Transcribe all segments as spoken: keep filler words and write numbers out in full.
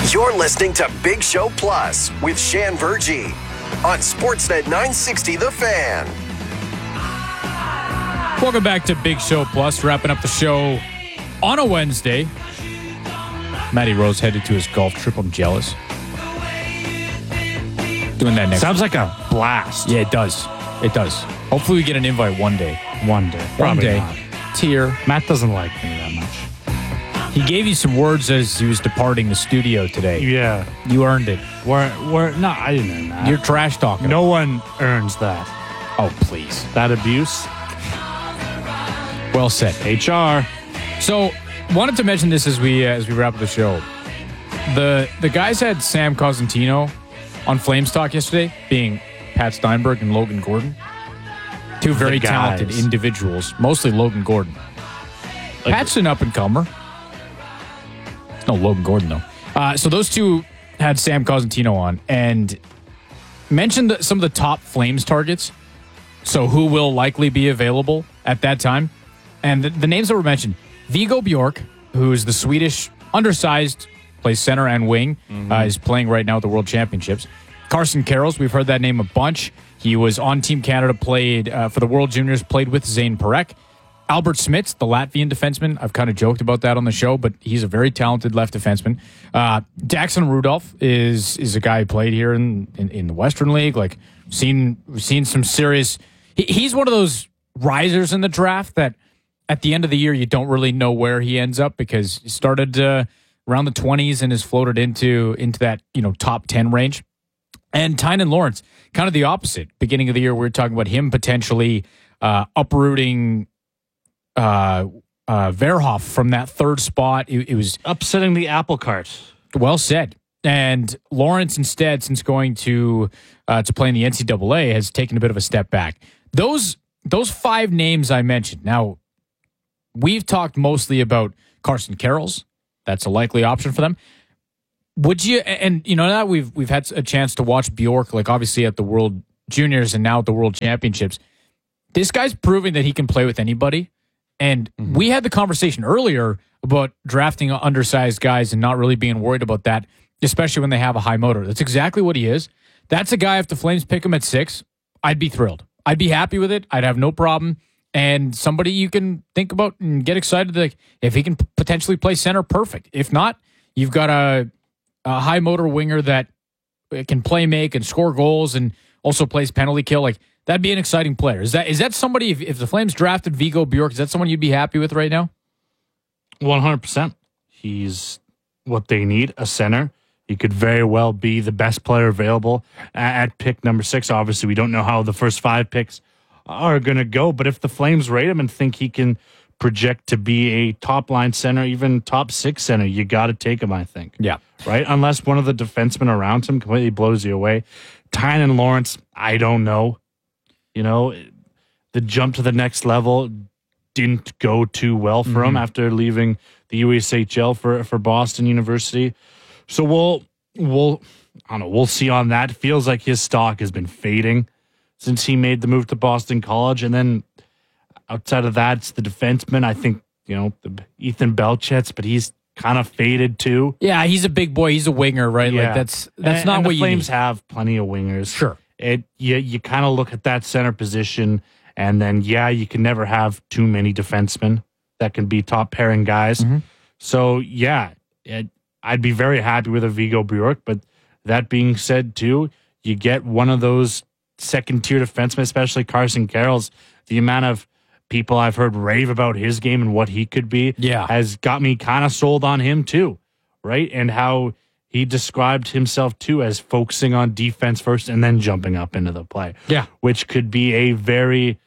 You're listening to Big Show Plus with Shan Verjee on Sportsnet nine sixty The Fan. Welcome back to Big Show Plus, wrapping up the show on a Wednesday. Matty Rose headed to his golf trip. I'm jealous. Doing that next Sounds like a blast. Yeah, it does. It does. Hopefully we get an invite one day. One day. One Probably day. not. Tier. Matt doesn't like me that much. He gave you some words as he was departing the studio today. Yeah. You earned it. We're, we're, no, I didn't earn that. You're trash talking. No one earns that. Oh, please. That abuse. Well said. H R. So, wanted to mention this as we uh, as we wrap up the show. The the guys had Sam Cosentino on Flames Talk yesterday, being Pat Steinberg and Logan Gordon. Two very The guys. talented individuals, mostly Logan Gordon. Like, Pat's an up-and-comer. No, Logan Gordon, though. Uh, so those two had Sam Cosentino on and mentioned the, some of the top Flames targets. So who will likely be available at that time. And the, the names that were mentioned, Viggo Bjork, who is the Swedish undersized, plays center and wing, mm-hmm. uh, is playing right now at the World Championships. Carson Karels, we've heard that name a bunch. He was on Team Canada, played uh, for the World Juniors, played with Zane Parekh. Albert Smits, the Latvian defenseman. I've kind of joked about that on the show, but he's a very talented left defenseman. Uh, Daxon Rudolph is is a guy who played here in, in, in the Western League. Like, seen seen some serious... He, he's one of those risers in the draft that at the end of the year, you don't really know where he ends up because he started uh, around the twenties and has floated into, into that, you know, top ten range. And Tynan Lawrence, kind of the opposite. Beginning of the year, we were talking about him potentially uh, uprooting... Uh, uh, Verhoff from that third spot. It, it was upsetting the apple cart. Well said. And Lawrence, instead, since going to uh, to play in the N C double A, has taken a bit of a step back. Those those five names I mentioned. Now, we've talked mostly about Carson Karels. That's a likely option for them. Would you? And you know that we've we've had a chance to watch Bjork, like obviously at the World Juniors and now at the World Championships. This guy's proving that he can play with anybody. And mm-hmm. we had the conversation earlier about drafting undersized guys and not really being worried about that, especially when they have a high motor. That's exactly what he is. That's a guy, if the Flames pick him at six, I'd be thrilled. I'd be happy with it. I'd have no problem. And somebody you can think about and get excited. Like, if he can p- potentially play center, perfect. If not, you've got a, a high motor winger that can play make and score goals and also plays penalty kill. Like, that'd be an exciting player. Is that is that somebody, if, if the Flames drafted Viggo Bjork, is that someone you'd be happy with right now? one hundred percent. He's what they need, a center. He could very well be the best player available at, at pick number six. Obviously, we don't know how the first five picks are going to go, but if the Flames rate him and think he can project to be a top-line center, even top six center, you got to take him, I think. Yeah. Right? Unless one of the defensemen around him completely blows you away. Tynan Lawrence, I don't know. You know, the jump to the next level didn't go too well for mm-hmm. him after leaving the U S H L for, for Boston University. So we'll, we'll, I don't know, we'll see on that. It feels like his stock has been fading since he made the move to Boston College. And then outside of that, it's the defenseman. I think, you know, the Ethan Belchets, but he's kind of faded too. Yeah, he's a big boy. He's a winger, right? Yeah. Like that's that's and, not and what the you Flames need. have plenty of wingers. Sure. It you you kind of look at that center position, and then yeah, you can never have too many defensemen that can be top pairing guys. Mm-hmm. So yeah, it, I'd be very happy with a Viggo Bjork. But that being said, too, you get one of those second tier defensemen, especially Carson Karels. The amount of people I've heard rave about his game and what he could be, yeah. has got me kind of sold on him too, right? And how he described himself too as focusing on defense first and then jumping up into the play. Yeah. Which could be a very,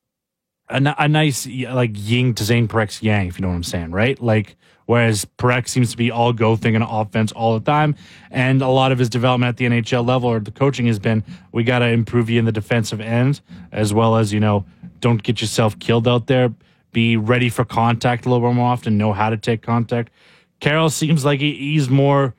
a, a nice, like yin to Zane Parekh's yang, if you know what I'm saying, right? Like, whereas Parekh seems to be all go thinking offense all the time. And a lot of his development at the N H L level or the coaching has been, we got to improve you in the defensive end, as well as, you know, don't get yourself killed out there. Be ready for contact a little bit more often, know how to take contact. Carroll seems like he, he's more,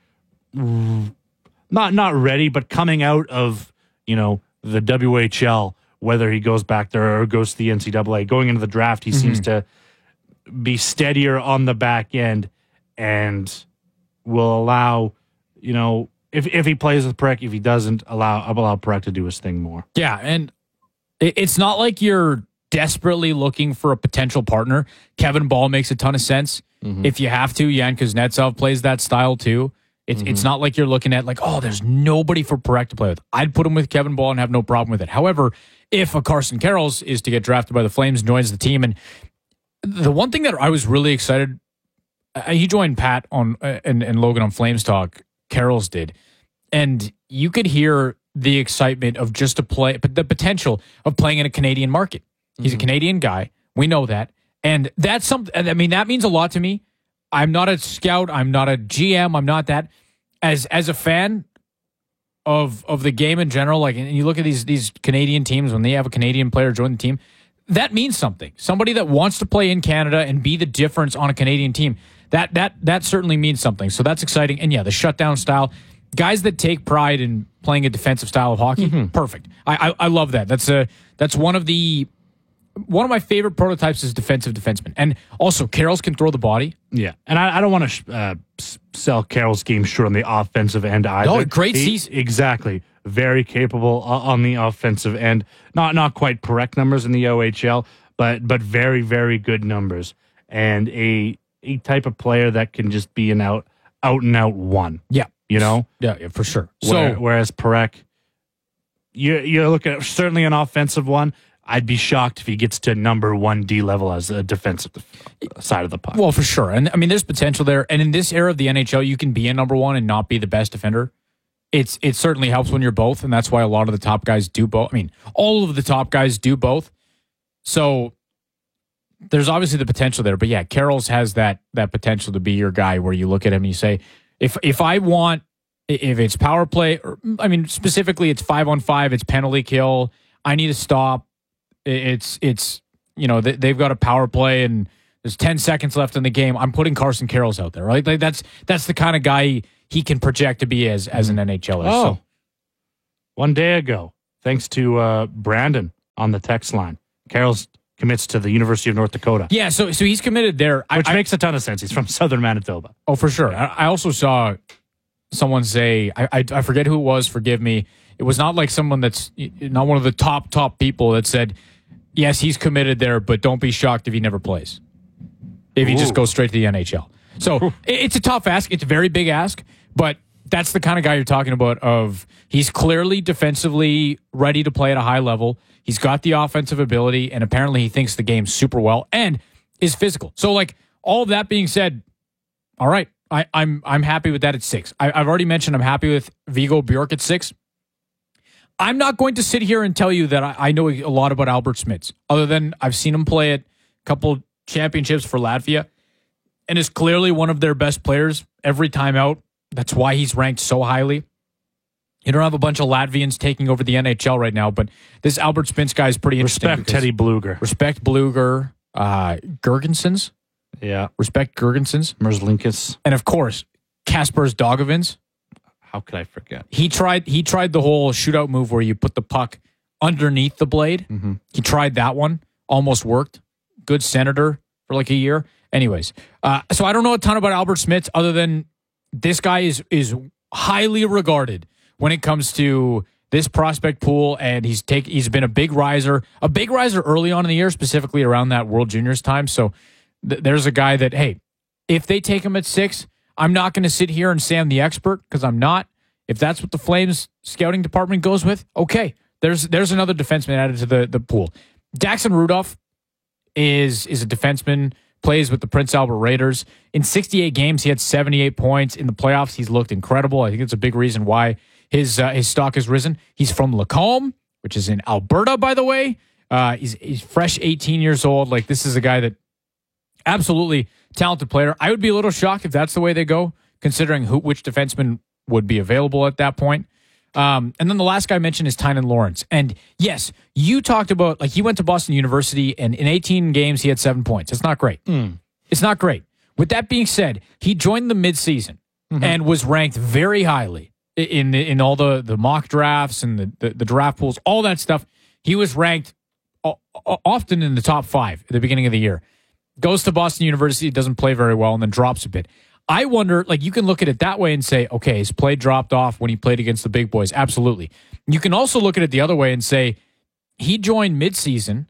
not not ready, but coming out of, you know, the W H L, whether he goes back there or goes to the N C double A. Going into the draft, he mm-hmm. seems to be steadier on the back end and will allow you know, if if he plays with Parekh, if he doesn't, allow allow Parekh to do his thing more. Yeah, and it, it's not like you're desperately looking for a potential partner. Kevin Ball makes a ton of sense. Mm-hmm. If you have to, Yan Kuznetsov plays that style too. It's mm-hmm. it's not like you're looking at like, oh, there's nobody for Parekh to play with. I'd put him with Kevin Ball and have no problem with it. However, if a Carson Karels is to get drafted by the Flames and joins the team, and the one thing that I was really excited, uh, he joined Pat on uh, and, and Logan on Flames Talk, Karels did, and you could hear the excitement of just to play, but the potential of playing in a Canadian market. He's mm-hmm. a Canadian guy. We know that. And that's something, I mean, that means a lot to me. I'm not a scout. I'm not a G M. I'm not that. As as a fan of of the game in general, like, and you look at these these Canadian teams when they have a Canadian player join the team, that means something. Somebody that wants to play in Canada and be the difference on a Canadian team, that that that certainly means something. So that's exciting. And yeah, the shutdown style, guys that take pride in playing a defensive style of hockey, mm-hmm. perfect. I, I I love that. That's a that's one of the one of my favorite prototypes is defensive defenseman. And also, Karels can throw the body. Yeah. And I, I don't want to uh, sell Karels' game short on the offensive end either. Oh, great he, season. Exactly. Very capable on the offensive end. Not not quite correct numbers in the O H L, but but very, very good numbers. And a a type of player that can just be an out out and out one. Yeah. You know? Yeah, yeah for sure. Where, so whereas Parekh, you you're looking at certainly an offensive one. I'd be shocked if he gets to number one D level as a defensive side of the puck. Well, for sure. And I mean, there's potential there. And in this era of the N H L, you can be a number one and not be the best defender. It's It certainly helps when you're both. And that's why a lot of the top guys do both. I mean, all of the top guys do both. So there's obviously the potential there. But yeah, Karels has that that potential to be your guy where you look at him and you say, if if I want, if it's power play, or I mean, specifically it's five on five, it's penalty kill, I need to stop. It's, it's you know, they've got a power play and there's ten seconds left in the game. I'm putting Carson Karels out there, right? Like that's that's the kind of guy he can project to be as as an N H L er. Oh, so. One day ago, thanks to uh, Brandon on the text line, Karels commits to the University of North Dakota. Yeah, so so he's committed there. Which I, makes a ton of sense. He's from Southern Manitoba. Oh, for sure. I, I also saw someone say, I, I I forget who it was, forgive me. It was not like someone that's not one of the top, top people that said, yes, he's committed there, but don't be shocked if he never plays. If he Ooh. just goes straight to the N H L. So it's a tough ask. It's a very big ask, but that's the kind of guy you're talking about of he's clearly defensively ready to play at a high level. He's got the offensive ability, and apparently he thinks the game super well and is physical. So, like, all of that being said, all right, I, I'm I'm happy with that at six. I, I've already mentioned I'm happy with Viggo Bjork at six. I'm not going to sit here and tell you that I, I know a lot about Albert Smits, other than I've seen him play at a couple championships for Latvia and is clearly one of their best players every time out. That's why he's ranked so highly. You don't have a bunch of Latvians taking over the N H L right now, but this Albert Smits guy is pretty interesting. Respect Teddy Bluger. Respect Bluger. Uh, Gergensons. Yeah. Respect Gergensons. Merzlikins. And of course, Kaspers Dogovins. How could I forget? He tried He tried the whole shootout move where you put the puck underneath the blade. Mm-hmm. He tried that one. Almost worked. Good senator for like a year. Anyways, uh, so I don't know a ton about Albert Smits other than this guy is is highly regarded when it comes to this prospect pool, and he's take he's been a big riser, a big riser early on in the year, specifically around that World Juniors time. So th- there's a guy that, hey, if they take him at six, I'm not going to sit here and say I'm the expert because I'm not. If that's what the Flames scouting department goes with, okay, there's there's another defenseman added to the, the pool. Daxon Rudolph is is a defenseman, plays with the Prince Albert Raiders. In sixty-eight games, he had seventy-eight points. In the playoffs, he's looked incredible. I think it's a big reason why his uh, his stock has risen. He's from Lacombe, which is in Alberta, by the way. Uh, he's, he's fresh eighteen years old. Like, this is a guy that absolutely talented player. I would be a little shocked if that's the way they go, considering who which defenseman would be available at that point. Um, and then the last guy I mentioned is Tynan Lawrence. And yes, you talked about, like, he went to Boston University, and in eighteen games, he had seven points. It's not great. Mm. It's not great. With that being said, he joined the midseason mm-hmm. and was ranked very highly in in all the, the mock drafts and the, the, the draft pools, all that stuff. He was ranked often in the top five at the beginning of the year. Goes to Boston University, doesn't play very well, and then drops a bit. I wonder, like, you can look at it that way and say, okay, his play dropped off when he played against the big boys. Absolutely. You can also look at it the other way and say, he joined midseason,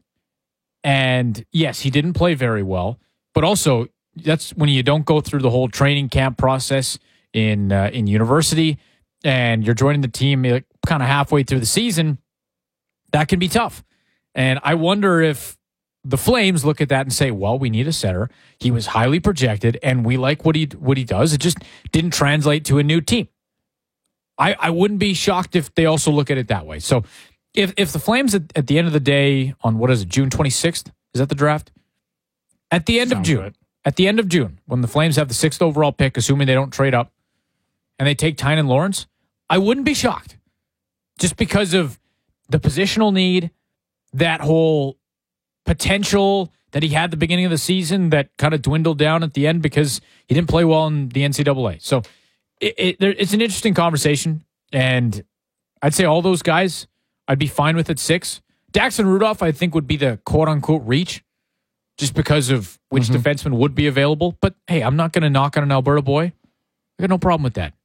and yes, he didn't play very well, but also that's when you don't go through the whole training camp process in uh, in university, and you're joining the team like, kind of halfway through the season. That can be tough. And I wonder if the Flames look at that and say, well, we need a center. He was highly projected, and we like what he what he does. It just didn't translate to a new team. I, I wouldn't be shocked if they also look at it that way. So if if the Flames at, at the end of the day on, what is it, June twenty-sixth? Is that the draft? At the end Sounds of June. right. At the end of June, when the Flames have the sixth overall pick, assuming they don't trade up, and they take Tynan Lawrence, I wouldn't be shocked. Just because of the positional need, that whole potential that he had at the beginning of the season that kind of dwindled down at the end because he didn't play well in the N C double A. So it, it, there, it's an interesting conversation, and I'd say all those guys, I'd be fine with at six. Daxton Rudolph, I think, would be the quote-unquote reach just because of which mm-hmm. defenseman would be available. But, hey, I'm not going to knock on an Alberta boy. I got no problem with that.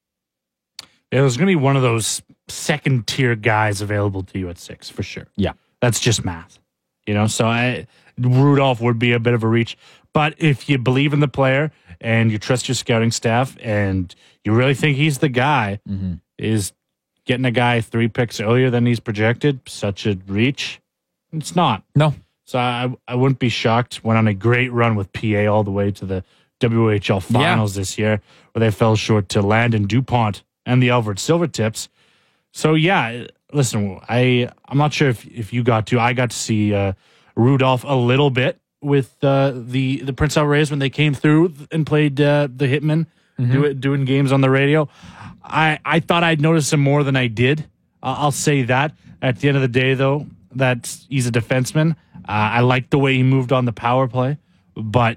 Yeah, there's going to be one of those second-tier guys available to you at six, for sure. Yeah. That's just math. You know, so I Rudolph would be a bit of a reach. But if you believe in the player and you trust your scouting staff and you really think he's the guy, mm-hmm. is getting a guy three picks earlier than he's projected such a reach? It's not. No. So I I wouldn't be shocked. Went on a great run with P A all the way to the W H L finals yeah. this year, where they fell short to Landon DuPont and the Albert Silvertips. So yeah, listen, I I'm not sure if, if you got to. I got to see uh, Rudolph a little bit with uh, the the Prince Albert Rays when they came through and played uh, the Hitmen, mm-hmm. do, doing games on the radio. I I thought I'd notice him more than I did. Uh, I'll say that. At the end of the day, though, that he's a defenseman. Uh, I liked the way he moved on the power play, but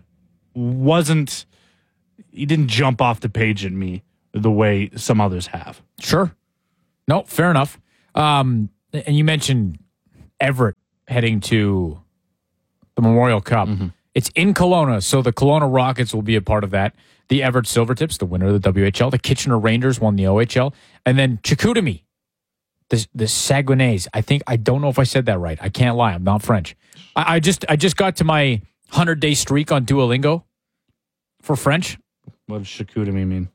wasn't he didn't jump off the page at me the way some others have. Sure. No, fair enough. Um, and you mentioned Everett heading to the Memorial Cup. Mm-hmm. It's in Kelowna, so the Kelowna Rockets will be a part of that. The Everett Silvertips, the winner of the W H L. The Kitchener Rangers won the O H L. And then Chicoutimi, the, the Saguenay's. I think, I don't know if I said that right. I can't lie. I'm not French. I, I just I just got to my hundred-day streak on Duolingo for French. What does Chicoutimi mean?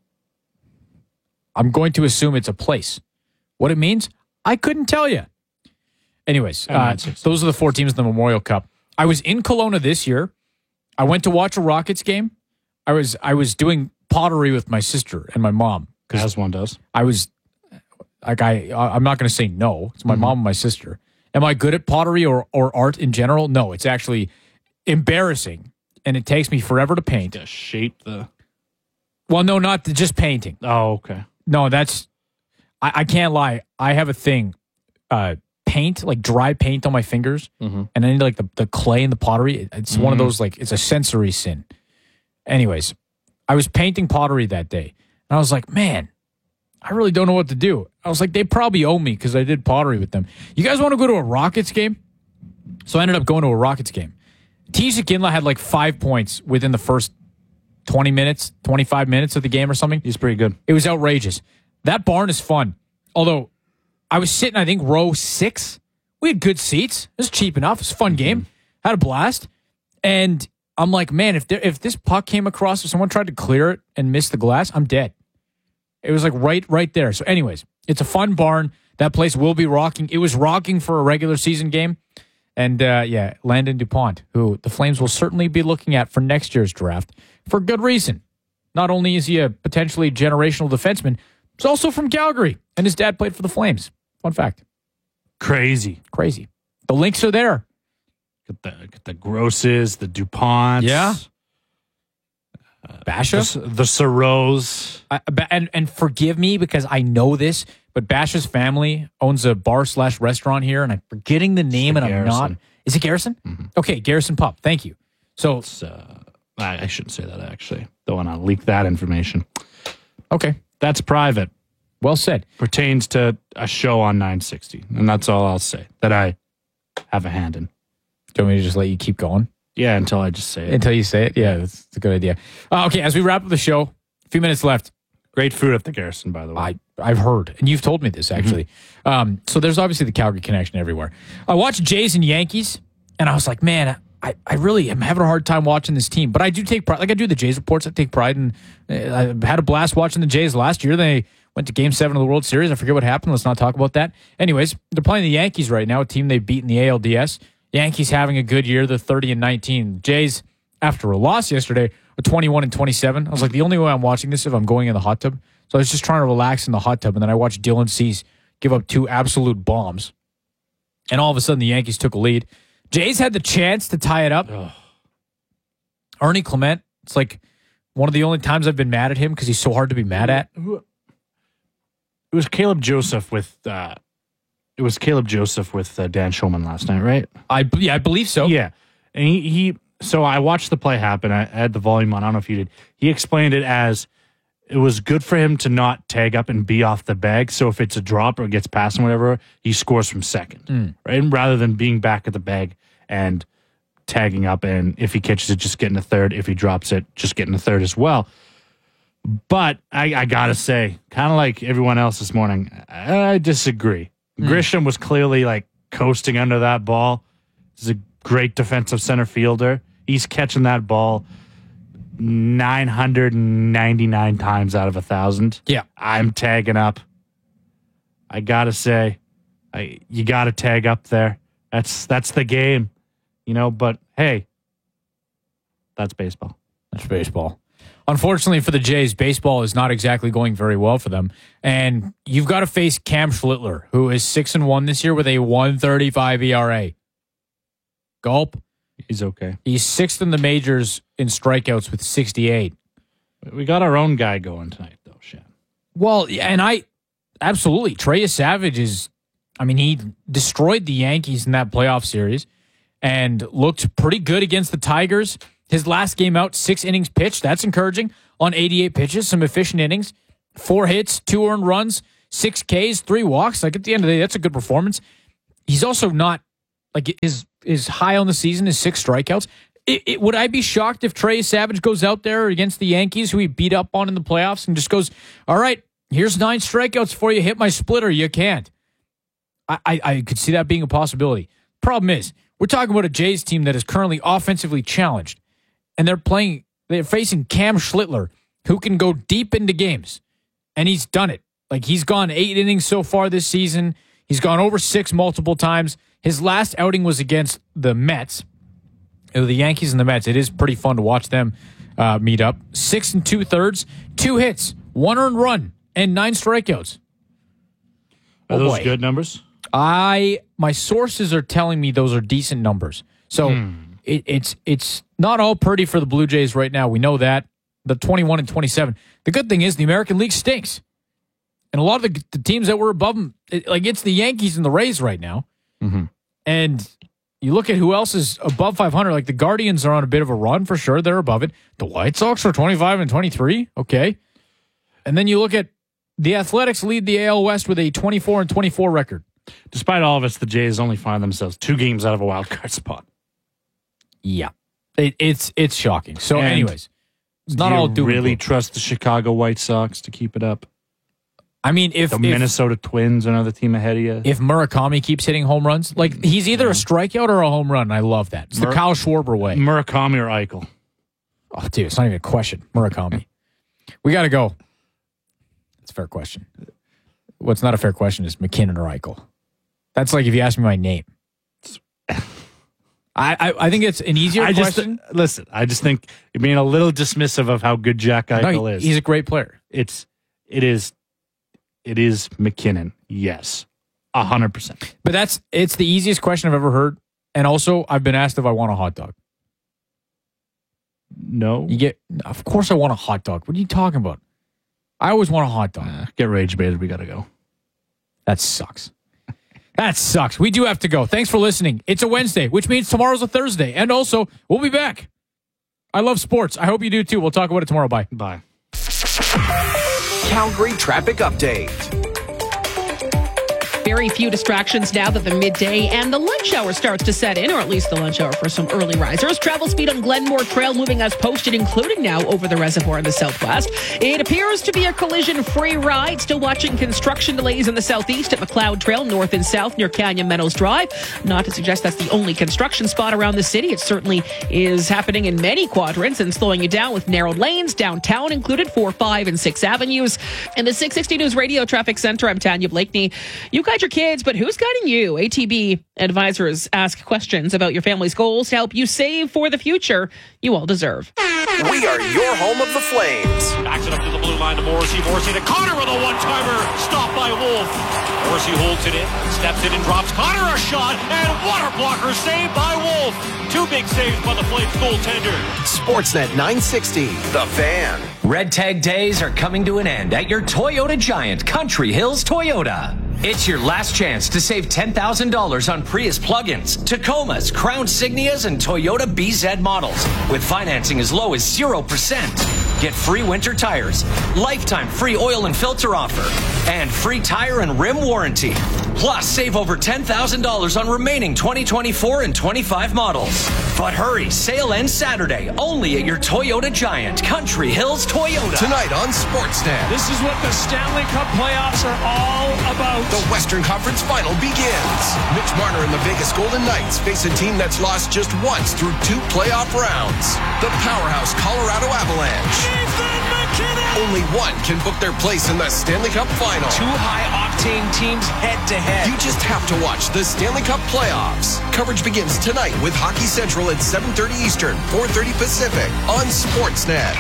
I'm going to assume it's a place. What it means, I couldn't tell you. Anyways, uh, those are the four teams in the Memorial Cup. I was in Kelowna this year. I went to watch a Rockets game. I was I was doing pottery with my sister and my mom. As one does. I was like I I'm not going to say no. It's my mm-hmm. mom and my sister. Am I good at pottery or or art in general? No, it's actually embarrassing, and it takes me forever to paint. To shape the. Well, no, not the, just painting. Oh, okay. No, that's. I, I can't lie. I have a thing. Uh, paint, like dry paint on my fingers, mm-hmm. and I need like the, the clay and the pottery. It's mm-hmm. one of those, like, it's a sensory sin. Anyways, I was painting pottery that day, and I was like, man, I really don't know what to do. I was like, they probably owe me because I did pottery with them. You guys want to go to a Rockets game? So I ended up going to a Rockets game. Tisha Ginla had like five points within the first twenty minutes, twenty-five minutes of the game or something. He's pretty good. It was outrageous. That barn is fun. Although, I was sitting, I think, row six. We had good seats. It was cheap enough. It was a fun game. Had a blast. And I'm like, man, if there, if this puck came across or someone tried to clear it and missed the glass, I'm dead. It was like right right there. So anyways, it's a fun barn. That place will be rocking. It was rocking for a regular season game. And uh, yeah, Landon DuPont, who the Flames will certainly be looking at for next year's draft for good reason. Not only is he a potentially generational defenseman, he's also from Calgary, and his dad played for the Flames. Fun fact. Crazy. Crazy. The links are there. Get the, get the Grosses, the DuPonts. Yeah. Uh, Basha. The, the Soros. I, and, and forgive me because I know this, but Basha's family owns a bar slash restaurant here, and I'm forgetting the name, the and Garrison. I'm not. Is it Garrison? Mm-hmm. Okay, Garrison Pub. Thank you. So uh, I, I shouldn't say that, actually. Don't want to leak that information. Okay. That's private. Well said. Pertains to a show on nine sixty, and that's all I'll say that I have a hand in. Do you want me to just let you keep going? Yeah, until I just say it. Until you say it? Yeah, that's, that's a good idea. Uh, okay, as we wrap up the show, a few minutes left. Great food at the Garrison, by the way. I, I've heard, and you've told me this, actually. Mm-hmm. Um, so there's obviously the Calgary connection everywhere. I watched Jays and Yankees, and I was like, man, I, I really am having a hard time watching this team. But I do take pride. Like I do the Jays reports. I take pride. And I had a blast watching the Jays last year. They went to Game seven of the World Series. I forget what happened. Let's not talk about that. Anyways, they're playing the Yankees right now, a team they've beaten the A L D S. Yankees having a good year. They're thirty and nineteen. Jays, after a loss yesterday, are twenty-one and twenty-seven. I was like, the only way I'm watching this is if I'm going in the hot tub. So I was just trying to relax in the hot tub, and then I watched Dylan Cease give up two absolute bombs. And all of a sudden, the Yankees took a lead. Jays had the chance to tie it up. Ugh. Ernie Clement, it's like one of the only times I've been mad at him because he's so hard to be mad at. It was Caleb Joseph with uh, it was Caleb Joseph with uh, Dan Schulman last night, right? I yeah, I believe so. Yeah, and he, he so I watched the play happen. I had the volume on. I don't know if you did. He explained it as it was good for him to not tag up and be off the bag. So if it's a drop or it gets past him, whatever, he scores from second, mm. right? Rather than being back at the bag and tagging up, and if he catches it, just getting a third. If he drops it, just getting a third as well. But I, I gotta say, kind of like everyone else this morning, I disagree. Mm. Grisham was clearly like coasting under that ball. He's a great defensive center fielder. He's catching that ball nine hundred ninety-nine times out of a thousand. Yeah. I'm tagging up. I gotta say, I you gotta tag up there. That's that's the game. You know, but hey, that's baseball. That's baseball. Unfortunately for the Jays, baseball is not exactly going very well for them. And you've got to face Cam Schlittler, who is six and one this year with a one thirty-five E R A. Gulp. He's okay. He's sixth in the majors in strikeouts with sixty-eight. We got our own guy going tonight, though, Shan. Well, and I absolutely. Trey Savage is, I mean, he destroyed the Yankees in that playoff series and looked pretty good against the Tigers. His last game out, six innings pitched. That's encouraging on eighty-eight pitches, some efficient innings, four hits, two earned runs, six Ks, three walks. Like at the end of the day, that's a good performance. He's also not like his his high on the season is six strikeouts. It, it, would I be shocked if Trey Savage goes out there against the Yankees, who he beat up on in the playoffs, and just goes, all right, here's nine strikeouts for you. Hit my splitter. You can't. I, I, I could see that being a possibility. Problem is, we're talking about a Jays team that is currently offensively challenged, and they're playing, they're facing Cam Schlittler, who can go deep into games, and he's done it. Like, he's gone eight innings so far this season. He's gone over six multiple times. His last outing was against the Mets. The Yankees and the Mets. It is pretty fun to watch them uh, meet up. Six and two thirds, two hits, one earned run, and nine strikeouts. Are oh those boy. good numbers? I my sources are telling me those are decent numbers. So hmm. it, it's it's not all pretty for the Blue Jays right now. We know that. The twenty-one and twenty-seven. The good thing is the American League stinks. And a lot of the, the teams that were above them, it, like it's the Yankees and the Rays right now. Mm-hmm. And you look at who else is above five hundred. Like the Guardians are on a bit of a run for sure. They're above it. The White Sox are twenty-five and twenty-three. Okay. And then you look at the Athletics lead the A L West with a twenty-four and twenty-four record. Despite all of us, the Jays only find themselves two games out of a wild card spot. Yeah. It, it's it's shocking. So, and anyways, it's not do all you doom really and gloom. Trust the Chicago White Sox to keep it up? I mean, if the if, Minnesota Twins, another team ahead of you. If Murakami keeps hitting home runs, like he's either yeah. a strikeout or a home run. I love that. It's Mur- the Kyle Schwarber way. Murakami or Eichel. Oh, dude, it's not even a question. Murakami. We got to go. It's a fair question. What's not a fair question is McKinnon or Eichel. That's like if you ask me my name. I, I, I think it's an easier I question. Just, listen, I just think you're being a little dismissive of how good Jack Eichel no, he, is. He's a great player. It's it is it is McKinnon. Yes, a hundred percent. But that's it's the easiest question I've ever heard. And also, I've been asked if I want a hot dog. No, you get. Of course, I want a hot dog. What are you talking about? I always want a hot dog. Uh, get rage baited. We got to go. That sucks. That sucks. We do have to go. Thanks for listening. It's a Wednesday, which means tomorrow's a Thursday. And also, we'll be back. I love sports. I hope you do too. We'll talk about it tomorrow. Bye. Bye. Calgary traffic update. very few distractions now that the midday and the lunch hour starts to set in, or at least the lunch hour for some early risers. Travel speed on Glenmore Trail moving as posted, including now over the reservoir in the southwest. It appears to be a collision-free ride. Still watching construction delays in the southeast at McLeod Trail, north and south near Canyon Meadows Drive. Not to suggest that's the only construction spot around the city. It certainly is happening in many quadrants and slowing you down with narrowed lanes, downtown included, four, five, and six avenues. In the six sixty News Radio Traffic Center, I'm Tanya Blakeney. You guide your kids, but who's guiding you? A T B advisors ask questions about your family's goals to help you save for the future you all deserve. We are your home of the Flames. Backs it up to the blue line to Morrissey. Morrissey to Connor with a one-timer. Stopped by Wolf. Morrissey holds it in, steps in and drops Connor a shot, and water blocker saved by Wolf. Two big saves by the Flames goaltender. Sportsnet nine sixty, The Fan. Red Tag Days are coming to an end at your Toyota giant, Country Hills Toyota. It's your last chance to save ten thousand dollars on Prius plug-ins, Tacomas, Crown Signias, and Toyota B Z models with financing as low as zero percent. Get free winter tires, lifetime free oil and filter offer, and free tire and rim warranty. Plus, save over ten thousand dollars on remaining twenty twenty-four and twenty-five models. But hurry, sale ends Saturday, only at your Toyota giant, Country Hills Toyota. Tonight on Sportsnet. This is what the Stanley Cup playoffs are all about. The Western Conference Final begins. Mitch Marner and the Vegas Golden Knights face a team that's lost just once through two playoff rounds. The powerhouse Colorado Avalanche. Nathan McKinnon! Only one can book their place in the Stanley Cup Final. Two high-octane teams head-to-head. You just have to watch the Stanley Cup playoffs. Coverage begins tonight with Hockey Central at seven thirty Eastern, four thirty Pacific on Sportsnet.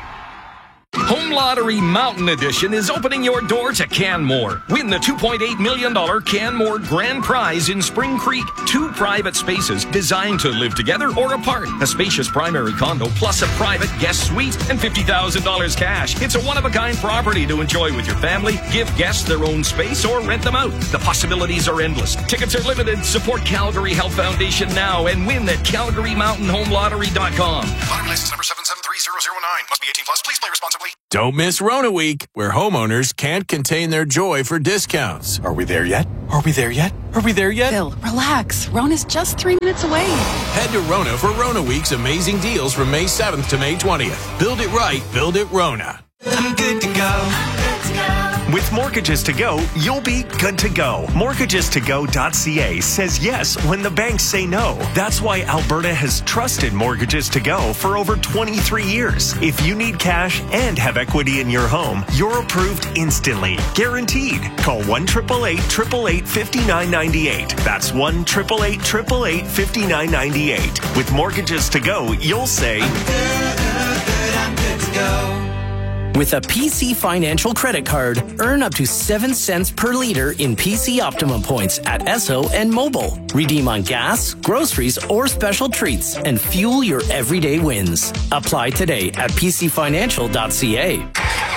Home Lottery Mountain Edition is opening your door to Canmore. Win the two point eight million dollars Canmore Grand Prize in Spring Creek. Two private spaces designed to live together or apart. A spacious primary condo plus a private guest suite and fifty thousand dollars cash. It's a one-of-a-kind property to enjoy with your family. Give guests their own space or rent them out. The possibilities are endless. Tickets are limited. Support Calgary Health Foundation now and win at calgary mountain home lottery dot com. Lottery license number seven seven three zero zero nine. Must be eighteen plus. Please play responsibly. Don't miss Rona Week, where homeowners can't contain their joy for discounts. Are we there yet? Are we there yet? Are we there yet? Bill, relax. Rona's just three minutes away. Head to Rona for Rona Week's amazing deals from May seventh to May twentieth. Build it right, build it Rona. I'm good to go. With Mortgages to Go, you'll be good to go. mortgages to go dot c a says yes when the banks say no. That's why Alberta has trusted Mortgages to Go for over twenty-three years. If you need cash and have equity in your home, you're approved instantly. Guaranteed. Call one eight eight eight, eight eight eight, five nine nine eight. That's one eight eight eight, eight eight eight, five nine nine eight. With Mortgages to Go, you'll say, I'm good, good, good, I'm good to go. With a P C Financial credit card, earn up to seven cents per liter in P C Optimum points at Esso and Mobile. Redeem on gas, groceries, or special treats and fuel your everyday wins. Apply today at p c financial dot c a.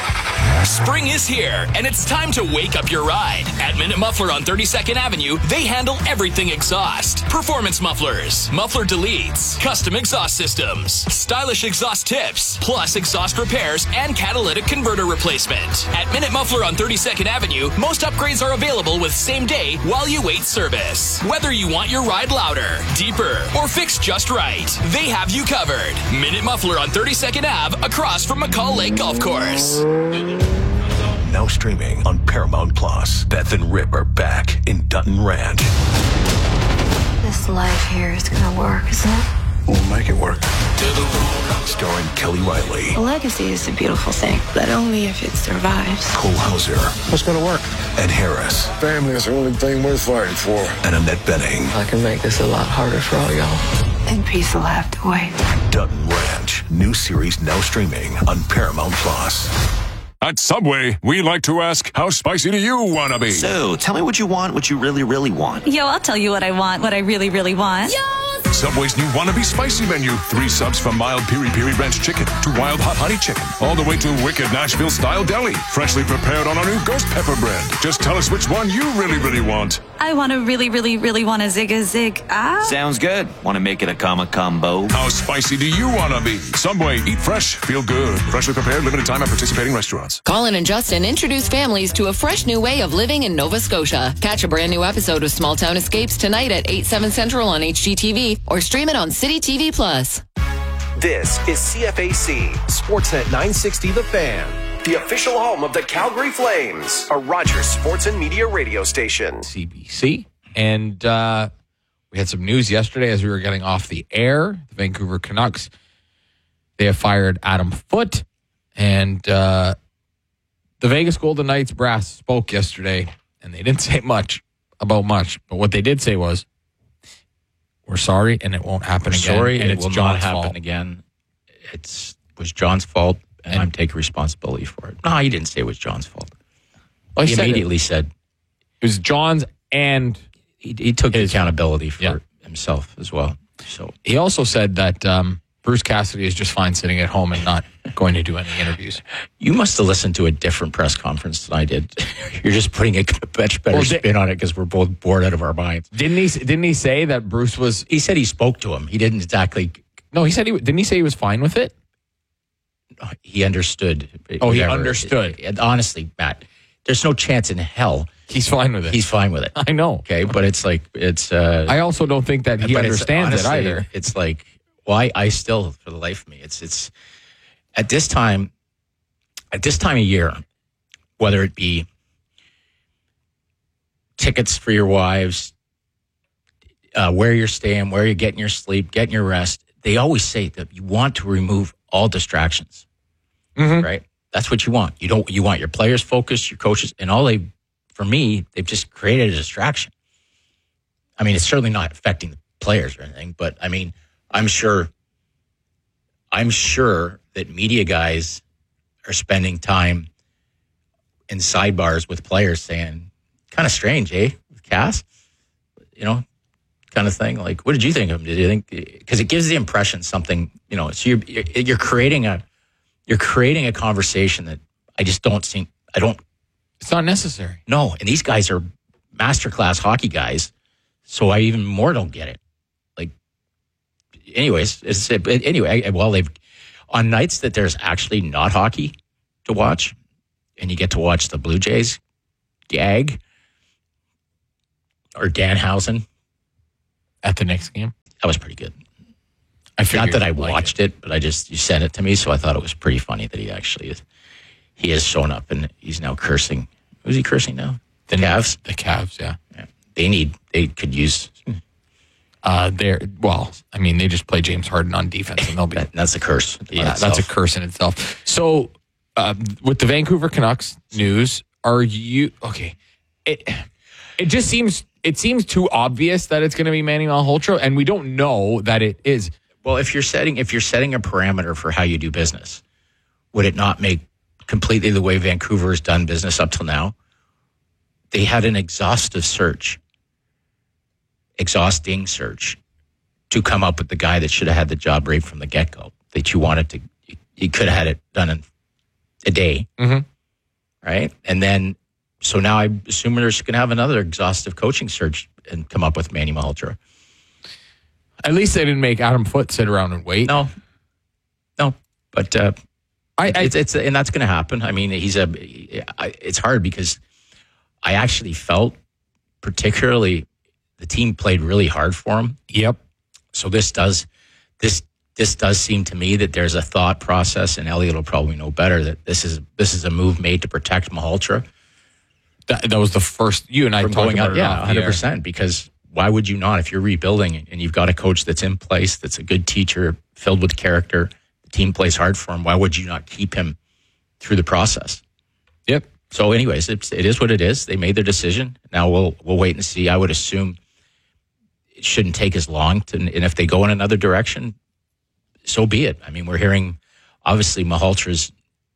Spring is here, and it's time to wake up your ride. At Minute Muffler on thirty-second Avenue, they handle everything exhaust. Performance mufflers, muffler deletes, custom exhaust systems, stylish exhaust tips, plus exhaust repairs and catalytic converter replacement. At Minute Muffler on thirty-second Avenue, most upgrades are available with same day while you wait service. Whether you want your ride louder, deeper, or fixed just right, they have you covered. Minute Muffler on thirty-second Avenue across from McCall Lake Golf Course. Now streaming on Paramount Plus. Beth and Rip are back in Dutton Ranch. This life here is gonna work, isn't it? We'll make it work. Starring Kelly Riley. A legacy is a beautiful thing, but only if it survives. Cole Hauser. What's gonna work? Ed Harris. Family is the only thing worth fighting for. And Annette Benning. I can make this a lot harder for all y'all. And peace will have to wait. Dutton Ranch. New series now streaming on Paramount Plus. At Subway, we like to ask, how spicy do you want to be? So, tell me what you want, what you really, really want. Yo, I'll tell you what I want, what I really, really want. Yo, Subway's new Wannabe Spicy menu. Three subs from mild Piri Piri Ranch chicken to wild hot honey chicken. All the way to wicked Nashville-style deli. Freshly prepared on our new ghost pepper bread. Just tell us which one you really, really want. I want to really, really, really want a zig a zig. Ah. Sounds good. Want to make it a comma combo? How spicy do you want to be? Subway, eat fresh, feel good. Freshly prepared, limited time at participating restaurants. Colin and Justin introduce families to a fresh new way of living in Nova Scotia. Catch a brand new episode of Small Town Escapes tonight at eight, seven Central on H G T V or stream it on City T V Plus. This is C F A C, Sportsnet nine sixty The Fan, the official home of the Calgary Flames, a Rogers Sports and Media radio station. C B C. And uh, we had some news yesterday as we were getting off the air. The Vancouver Canucks, they have fired Adam Foote. And uh, the Vegas Golden Knights brass spoke yesterday, and they didn't say much about much. But what they did say was, we're sorry, and it won't happen we're again. Sorry, and it it's will John's not happen fault. again. It was John's fault, and, and I'm taking responsibility for it. No, he didn't say it was John's fault. Well, he he immediately said said it was John's, and he, he took his, accountability for yeah. himself as well. So he also said that um, Bruce Cassidy is just fine sitting at home and not going to do any interviews. You must have listened to a different press conference than I did. You're just putting a much better well, spin on it because we're both bored out of our minds. Didn't he? Didn't he say that Bruce was? He said he spoke to him. He didn't exactly. No, he said he didn't. He say he was fine with it. He understood. Oh, whatever. he understood. It, it, honestly, Matt, there's no chance in hell he's fine with it. He's fine with it. I know. Okay, but it's like it's. Uh, I also don't think that he understands honestly, it either. It's like why I still, for the life of me, it's it's at this time, at this time of year, whether it be tickets for your wives, uh, where you're staying, where you're getting your sleep, getting your rest. They always say that you want to remove all distractions, mm-hmm. right? That's what you want. You don't. You want your players focused, your coaches, and all they. For me, they've just created a distraction. I mean, it's certainly not affecting the players or anything, but I mean, I'm sure. I'm sure that media guys are spending time in sidebars with players, saying, "Kind of strange, eh, with Cass?" You know. Kind of thing. Like, what did you think of him? Did you think? Because it gives the impression something. You know, so you're you're creating a you're creating a conversation that I just don't think. I don't. It's not necessary. No, and these guys are masterclass hockey guys, so I even more don't get it. Like, anyways, it's anyway. Well, they've on nights that there's actually not hockey to watch, and you get to watch the Blue Jays gag or Danhausen. At the next game? That was pretty good. I Not that I like watched it. it, but I just, you sent it to me, so I thought it was pretty funny that he actually is, he has shown up and he's now cursing. Who's he cursing now? The Cavs? The Cavs, yeah. yeah. They need, they could use. Uh, they're, well, I mean, they just play James Harden on defense and they'll be. that, that's a curse. Yeah, that's a curse in itself. So, uh, with the Vancouver Canucks news, are you, okay, it, it just seems, it seems too obvious that it's going to be Manny Malhotra, and we don't know that it is. Well, if you're setting if you're setting a parameter for how you do business, would it not make completely the way Vancouver has done business up till now? They had an exhaustive search, exhausting search, to come up with the guy that should have had the job right from the get-go, that you wanted to, you, you could have had it done in a day, mm-hmm. right? And then, so now I assume they're going to have another exhaustive coaching search and come up with Manny Malhotra. At least they didn't make Adam Foote sit around and wait. No, no, but uh, I, I it's, it's and that's going to happen. I mean, he's a. It's hard because I actually felt, particularly, the team played really hard for him. Yep. So this does, this this does seem to me that there's a thought process, and Elliot will probably know better that this is this is a move made to protect Malhotra. That, that was the first you and I from talked going about out, it yeah, off one hundred percent. Because why would you not, if you're rebuilding and you've got a coach that's in place, that's a good teacher, filled with character, the team plays hard for him, why would you not keep him through the process? Yep. So anyways, it's, it is what it is. They made their decision. Now we'll we'll wait and see. I would assume it shouldn't take as long to, and if they go in another direction, so be it. I mean, we're hearing, obviously, Malhotra's,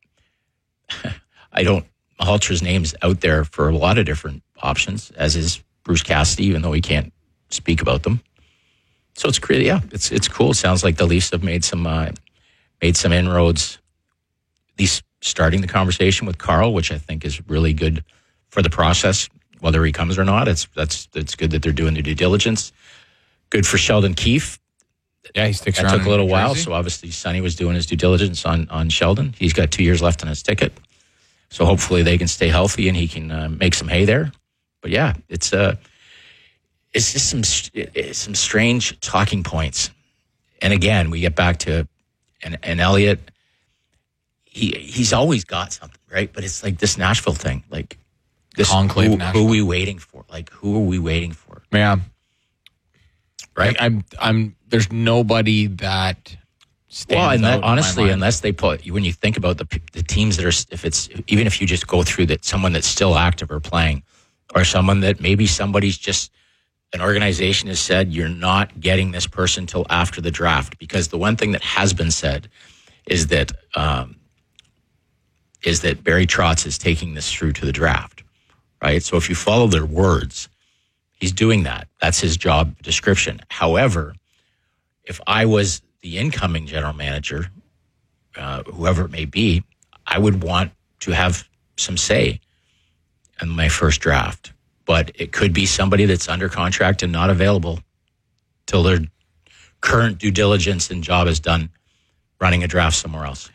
I don't, Malhotra's name's out there for a lot of different options, as is Bruce Cassidy, even though he can't speak about them. So it's great. Yeah, it's it's cool. It sounds like the Leafs have made some uh, made some inroads, at least starting the conversation with Carl, which I think is really good for the process, whether he comes or not. It's that's it's good that they're doing their due diligence. Good for Sheldon Keefe. Yeah, he sticks that around. Took a little New while, Jersey. so obviously Sonny was doing his due diligence on on Sheldon. He's got two years left on his ticket, so hopefully they can stay healthy and he can uh, make some hay there. But yeah, it's uh, it's just some it's some strange talking points. And again, we get back to and and Elliott. He he's always got something, right? But it's like this Nashville thing, like this Conclave who, Nashville. who are we waiting for? Like who are we waiting for? Yeah. Right. Like, I'm. I'm. There's nobody that stands Well, and out that, in my honestly, mind. unless they put when you think about the the teams that are, if it's even if you just go through that, someone that's still active or playing, or someone that maybe somebody's just an organization has said you're not getting this person till after the draft, because the one thing that has been said is that um, is that Barry Trotz is taking this through to the draft, right? So if you follow their words, he's doing that. That's his job description. However, if I was the incoming general manager, uh, whoever it may be, I would want to have some say in my first draft. But it could be somebody that's under contract and not available till their current due diligence and job is done running a draft somewhere else.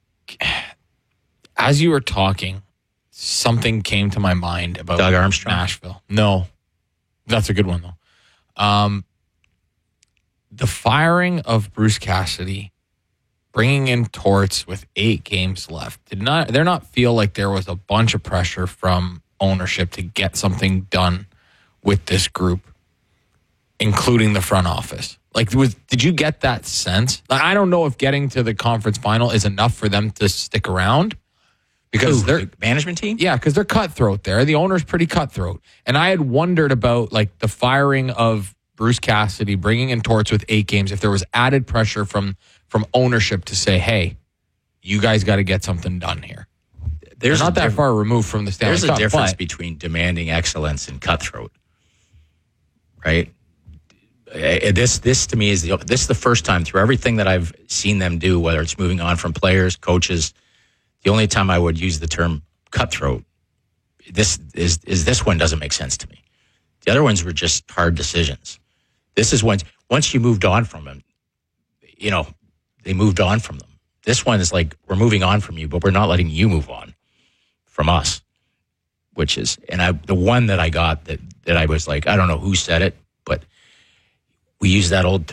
As you were talking, something came to my mind about Doug Armstrong? Nashville. No, that's a good one though. Um, the firing of Bruce Cassidy, bringing in Torts with eight games left, did not there not feel like there was a bunch of pressure from ownership to get something done with this group, including the front office? Like, was did you get that sense? I don't know if getting to the conference final is enough for them to stick around. Because Who, they're the management team? Yeah, because they're cutthroat there. The owner's pretty cutthroat. And I had wondered about like the firing of Bruce Cassidy, bringing in Torts with eight games, if there was added pressure from from ownership to say, hey, you guys got to get something done here. There's They're not a that diff- far removed from the Stanley There's a Cup, difference but- between demanding excellence and cutthroat, right? Uh, This, this to me is the this is the first time through everything that I've seen them do, whether it's moving on from players, coaches. The only time I would use the term cutthroat, this is is this one doesn't make sense to me. The other ones were just hard decisions. This is once once you moved on from them, you know, they moved on from them. This one is like, we're moving on from you, but we're not letting you move on from us, which is, and I, the one that I got that, that I was like, I don't know who said it, but we use that old